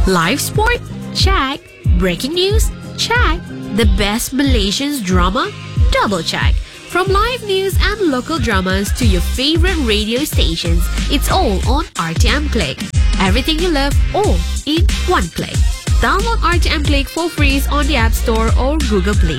Live sport? Check. Breaking news? Check. The best Malaysian drama? Double check. From live news and local dramas to your favorite radio stations, it's all on RTM Click. Everything you love, all in one click. Download RTM Click for free on the App Store or Google Play